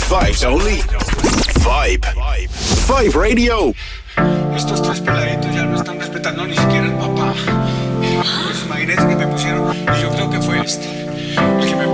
Vibes only. Vibe. Vibe Radio. Estos tres peladitos ya no están respetando ni siquiera el papá. Pues imagínense que me pusieron, y yo creo que fue este.